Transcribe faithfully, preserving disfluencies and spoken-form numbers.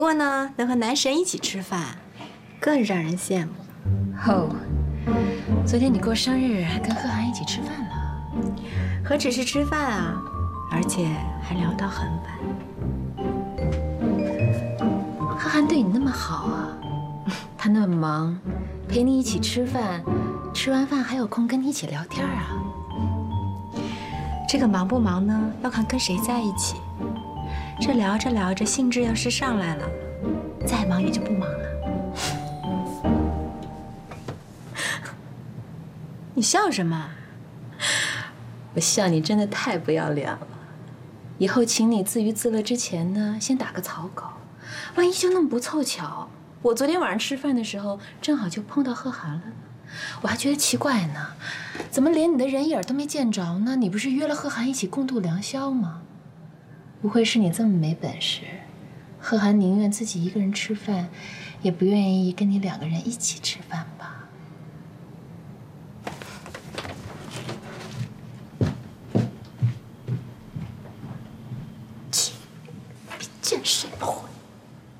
不过呢，能和男神一起吃饭，更让人羡慕。 哦，昨天你过生日还跟贺涵一起吃饭了？ 何止是吃饭啊，而且还聊到很晚。 贺涵对你那么好啊，他那么忙，陪你一起吃饭，吃完饭还有空跟你一起聊天啊。 这个忙不忙呢，要看跟谁在一起。这聊着聊着，兴致要是上来了，再忙也就不忙了。你笑什么？ 我笑你真的太不要脸了。以后请你自娱自乐之前呢，先打个草稿。万一就那么不凑巧，我昨天晚上吃饭的时候正好就碰到贺涵了呢，我还觉得奇怪呢，怎么连你的人影都没见着呢？你不是约了贺涵一起共度良宵吗？不会是你这么没本事，贺涵宁愿自己一个人吃饭，也不愿意跟你两个人一起吃饭吧？比见谁不会。